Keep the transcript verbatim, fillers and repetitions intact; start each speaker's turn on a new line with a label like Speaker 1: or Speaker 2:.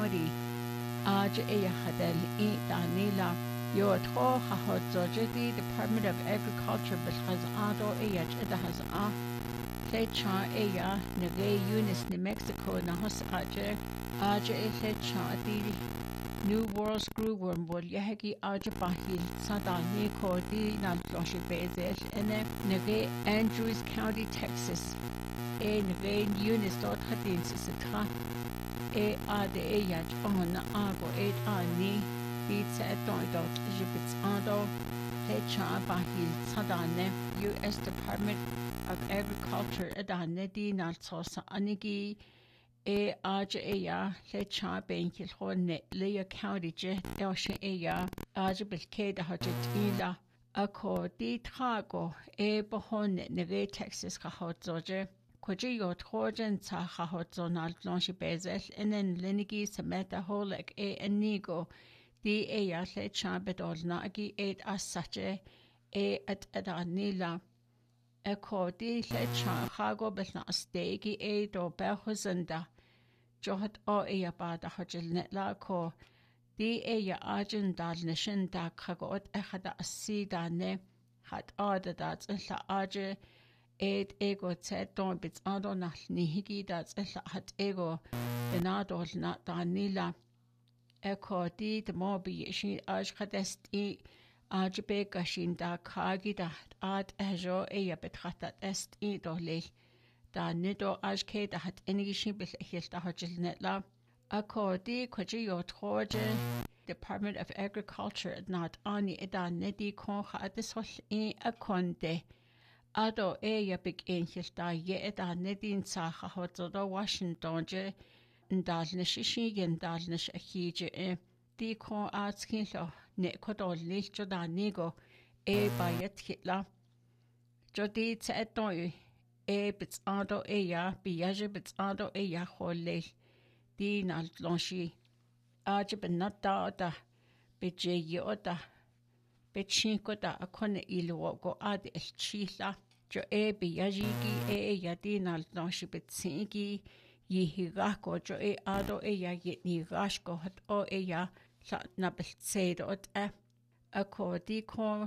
Speaker 1: County Aj Eya Hadel E Danila Yo Tro Hahot Zojedi Department of Agriculture Bishaz Ado Eya Chedahaz A Lecha Eya Nage Yunis New Mexico Nahos Aje Aje Lecha Di New World Screwworm Wood Yahegi Aja Bahil Sada Niko Di Naloshe Bezes Ene Nage Andrews County, Texas. E Nage Yunis Dot Hadin Sisitra E Ade Eyaj on Ago Ed Ani Beats at Dot Jibits Ado Lecha Bahil Sadane U S Department of Agriculture Adane Di Nalsosa Anigi E Aja Eya Lecha Benkil Horne Leah County Jet Elsha Eya Aja Bilkeda Hajit Ila Ako Di Trago E Bohon Neve Texas Kahot Zoje Koji Yot Horjan Sa Kahot Zonal Blanche Bezel and then Lenigi Sameta Holek E Enigo Di Eya Lecha Bedol Nagi Ed Asache E at Adanila Eko Di Lecha Hago Belna Stegi E Do Behozenda Johat O Eya Bada Hajil Netla Ko Di Eya Arjun Dal Nishin Da Kagot Ehada Asida Ne Hat Ada Dats Illa Aje Ed Ego Ted Don Bits Ado Nal Nihigi Dats Illa Hat Ego Benadol Nat Danila Eko Di the Mobi Shi Aj Kadest E Ajbe Gashin Da Kagi Da Ad Ejo Eya Betratat Est E Dole Da Nido Ajke Da Hat Enigishi Bil Hilda Hajil Netla Ako Di Koji Yotroje Department of Agriculture Not Ani Eda Nedi Konha Adisol E Akonde Ado Eya Big Angel Da Ye Eda Nedin Saha Hotodo Washington Je Ndalnish Shigen Dalnish Akije E Di Kon Atskilo Ne Kodol Licho Da Nigo E Bayet Hitler Jodi Tedoi E Bits Ado Eya Biaje Bits Ado Eya Hole Di Nal Blanchi Aja Benata Da Beje Yoda Bechinko Da Akone Ilo Go Ad El Chila Jo E Biajigi E Yadi Nal Blanchi Betsingi Yihigako Jo E Ado Eya Yitni Rashko Hat O Eya Na Beltsedo Ot E Ako Di Kon